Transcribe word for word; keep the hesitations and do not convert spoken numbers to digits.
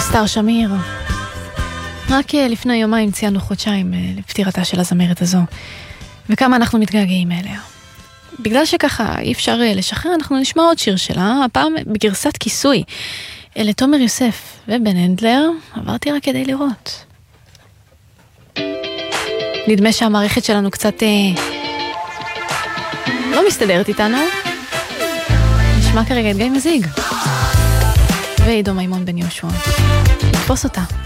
סטאר שמיר. רק לפני יומיים ציינו חודשיים לפטירתה של הזמרת הזו, וכמה אנחנו מתגעגעים אליה. בגלל שככה אי אפשר לשחרר, אנחנו נשמע עוד שיר שלה, הפעם בגרסת כיסוי, לתומר יוסף ובן הנדלר. עברתי רק כדי לראות. נדמה שהמערכת שלנו קצת אה, לא מסתדרת איתנו. נשמע כרגע את גיא מזיג ועידו מימון בן יהושע. נתפוס אותה.